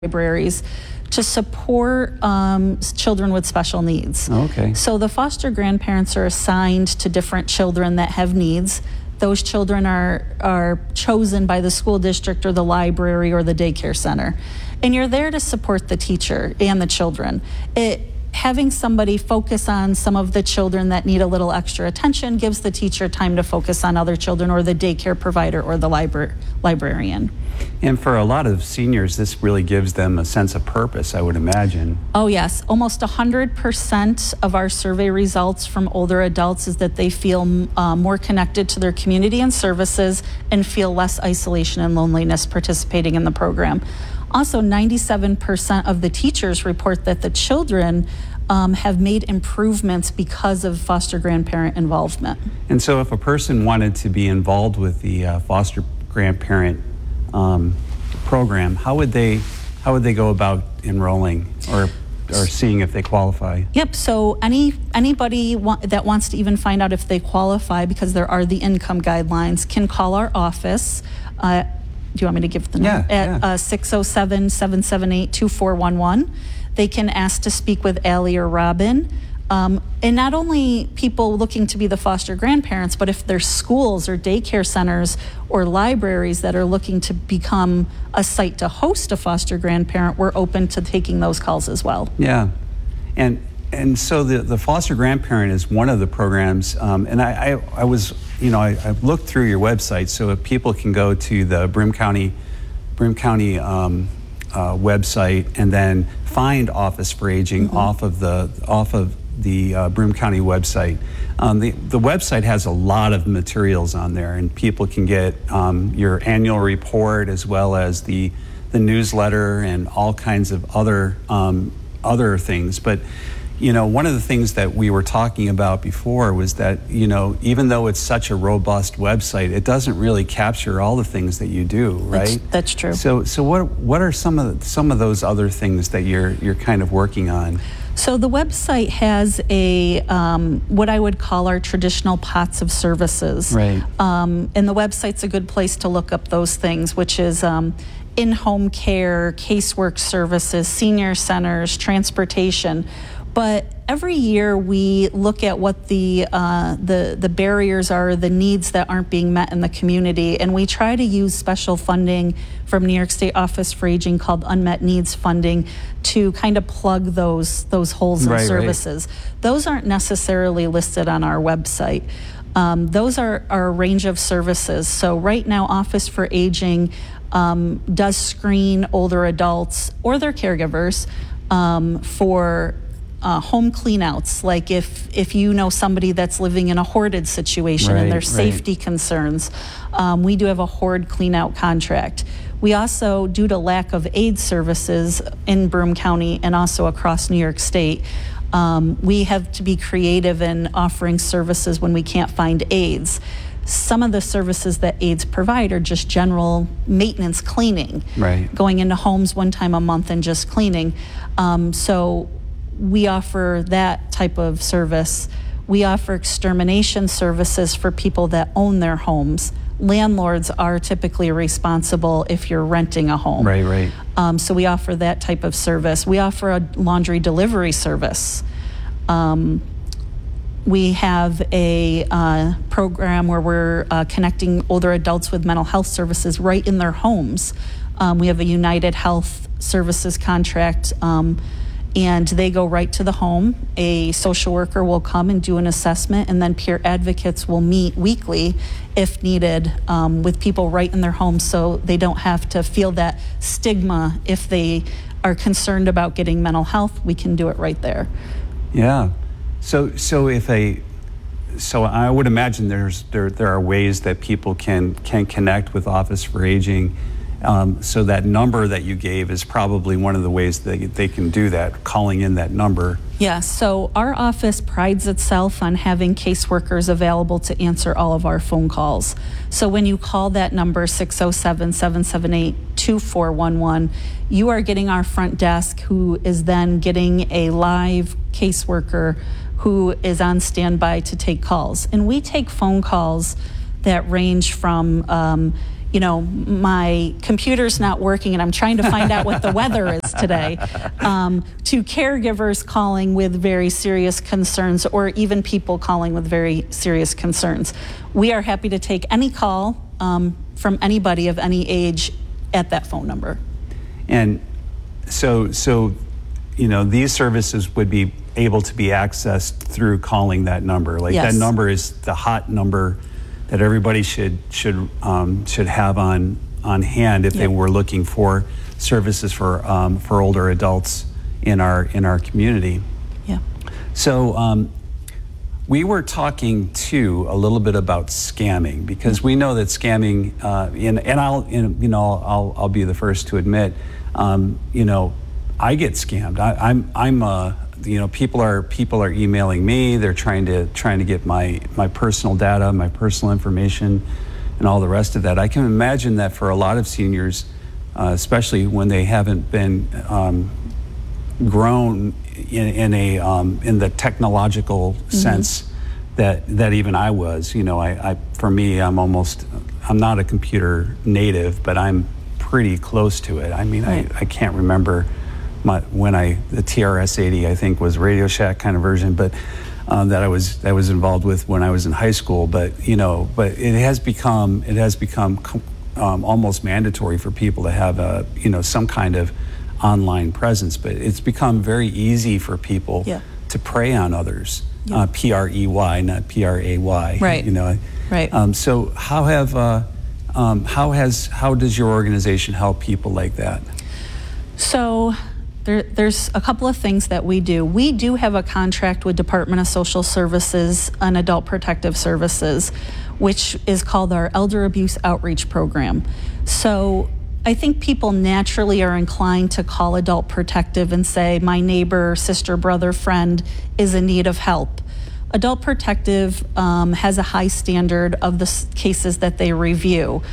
libraries to support children with special needs. Okay. So the foster grandparents are assigned to different children that have needs. Those children are chosen by the school district or the library or the daycare center. And you're there to support the teacher and the children. Having somebody focus on some of the children that need a little extra attention gives the teacher time to focus on other children, or the daycare provider or the librarian. And for a lot of seniors, this really gives them a sense of purpose, I would imagine. Oh yes, almost 100% of our survey results from older adults is that they feel more connected to their community and services and feel less isolation and loneliness participating in the program. Also, 97% of the teachers report that the children have made improvements because of foster grandparent involvement. And so if a person wanted to be involved with the foster grandparent program, how would they go about enrolling or seeing if they qualify? Yep, so anybody that wants to even find out if they qualify, because there are the income guidelines, can call our office. Do you want me to give the number? Yeah. At 607-778-2411. They can ask to speak with Allie or Robin. And not only people looking to be the foster grandparents, but if there's schools or daycare centers or libraries that are looking to become a site to host a foster grandparent, we're open to taking those calls as well. Yeah. And so the foster grandparent is one of the programs, and I was, I looked through your website, so if people can go to the Broome County website and then find Office for Aging off of the Broome County website. The website has a lot of materials on there, and people can get your annual report as well as the newsletter and all kinds of other things. But one of the things that we were talking about before was that, even though it's such a robust website, it doesn't really capture all the things that you do, right? That's true. So what are some of those other things that you're kind of working on? So the website has what I would call our traditional pots of services. Right. And the website's a good place to look up those things, which is in-home care, casework services, senior centers, transportation. But every year we look at what the barriers are, the needs that aren't being met in the community, and we try to use special funding from New York State Office for Aging called Unmet Needs Funding to kind of plug those holes in services. Right. Those aren't necessarily listed on our website. Those are our range of services. So right now, Office for Aging does screen older adults or their caregivers for home cleanouts, like if you know somebody that's living in a hoarded situation and there's safety concerns, we do have a hoard cleanout contract. We also, due to lack of aid services in Broome County and also across New York State, we have to be creative in offering services when we can't find aides. Some of the services that aides provide are just general maintenance cleaning, going into homes one time a month and just cleaning. So we offer that type of service. We offer extermination services for people that own their homes. Landlords are typically responsible if you're renting a home. Right. So we offer that type of service. We offer a laundry delivery service. We have a program where we're connecting older adults with mental health services right in their homes. We have a United Health Services contract, and they go right to the home. A social worker will come and do an assessment, and then peer advocates will meet weekly if needed with people right in their homes, so they don't have to feel that stigma. If they are concerned about getting mental health, we can do it right there. Yeah. So I would imagine there are ways that people can connect with Office for Aging. So that number that you gave is probably one of the ways that they can do that, calling in that number. Yeah, so our office prides itself on having caseworkers available to answer all of our phone calls. So when you call that number, 607-778-2411, you are getting our front desk, who is then getting a live caseworker who is on standby to take calls. And we take phone calls that range from my computer's not working and I'm trying to find out what the weather is today, to caregivers calling with very serious concerns, or even people calling with very serious concerns. We are happy to take any call from anybody of any age at that phone number. And so these services would be able to be accessed through calling that number. Like, yes. That number is the hot number that everybody should have on hand if they were looking for services for older adults in our community. Yeah. So we were talking too a little bit about scamming, because we know that scamming, and I'll be the first to admit, I get scammed. People are emailing me. They're trying to get my personal data, my personal information, and all the rest of that. I can imagine that for a lot of seniors, especially when they haven't been grown in the technological sense that even I was. For me, I'm not a computer native, but I'm pretty close to it. I mean, right. I can't remember the TRS-80, I think, was Radio Shack kind of version, but that I was involved with when I was in high school. But it has become almost mandatory for people to have some kind of online presence. But it's become very easy for people to prey on others. P-R-E-Y, not P-R-A-Y. Right. Right. So how does your organization help people like that? So there's a couple of things that we do. We do have a contract with Department of Social Services and Adult Protective Services, which is called our Elder Abuse Outreach Program. So I think people naturally are inclined to call Adult Protective and say, my neighbor, sister, brother, friend is in need of help. Adult Protective has a high standard of the cases that they review.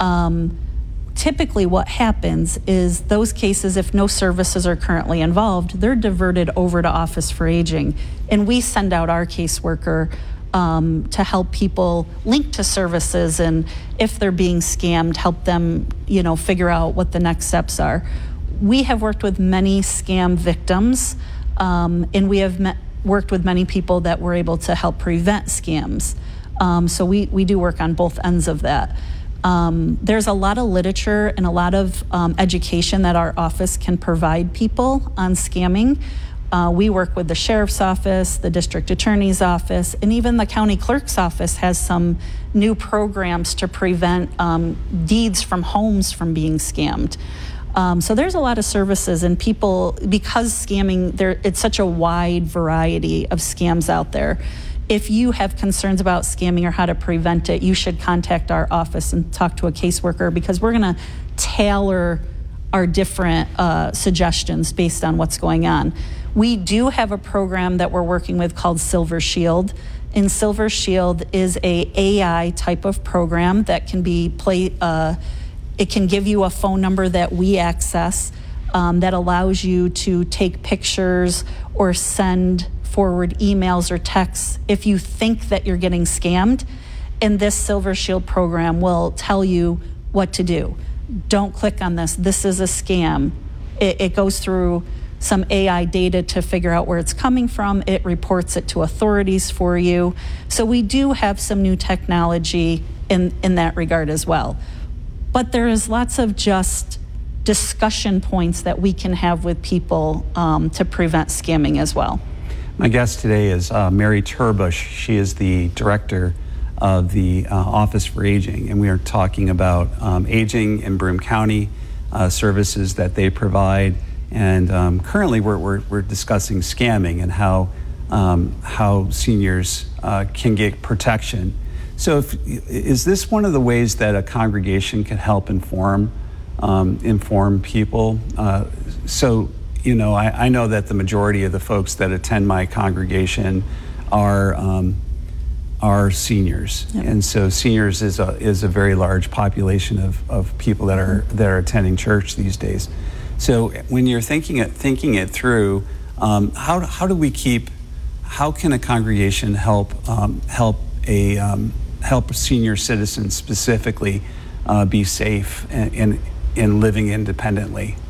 Typically what happens is those cases, if no services are currently involved, they're diverted over to Office for Aging, and we send out our caseworker to help people link to services, and if they're being scammed, help them figure out what the next steps are. We have worked with many scam victims, and we have worked with many people that were able to help prevent scams. So we do work on both ends of that. There's a lot of literature and a lot of education that our office can provide people on scamming. We work with the Sheriff's Office, the District Attorney's Office, and even the County Clerk's Office has some new programs to prevent deeds from homes from being scammed. So there's a lot of services, and people, because scamming, it's such a wide variety of scams out there. If you have concerns about scamming or how to prevent it, you should contact our office and talk to a caseworker, because we're going to tailor our different suggestions based on what's going on. We do have a program that we're working with called Silver Shield. And Silver Shield is a AI type of program that can be it can give you a phone number that we access that allows you to take pictures or forward emails or texts if you think that you're getting scammed, and this Silver Shield program will tell you what to do. Don't click on this. This is a scam. It goes through some AI data to figure out where it's coming from. It reports it to authorities for you. So we do have some new technology in that regard as well. But there is lots of just discussion points that we can have with people to prevent scamming as well. My guest today is Mary Turbush. She is the director of the Office for Aging, and we are talking about aging in Broome County, services that they provide, and currently we're discussing scamming and how seniors can get protection. So is this one of the ways that a congregation can help inform people? I know that the majority of the folks that attend my congregation are seniors, yep. And so seniors is a very large population of people that are attending church these days. So when you're thinking it through, how can a congregation help senior citizens specifically be safe in living independently.